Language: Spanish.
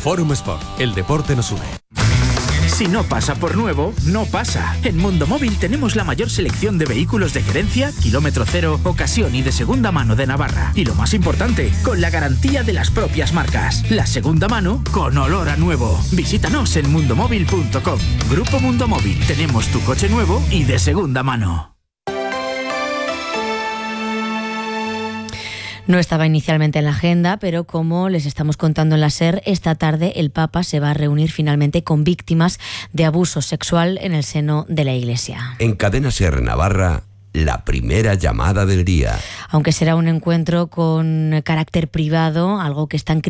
Forum Sport, el deporte nos une. Si no pasa por nuevo, no pasa. En Mundo Móvil tenemos la mayor selección de vehículos de gerencia, kilómetro cero, ocasión y de segunda mano de Navarra. Y lo más importante, con la garantía de las propias marcas. La segunda mano con olor a nuevo. Visítanos en mundomóvil.com. Grupo Mundo Móvil. Tenemos tu coche nuevo y de segunda mano. No estaba inicialmente en la agenda, pero como les estamos contando en la SER, esta tarde el Papa se va a reunir finalmente con víctimas de abuso sexual en el seno de la Iglesia. En Cadena SER Navarra, la primera llamada del día. Aunque será un encuentro con carácter privado, algo que están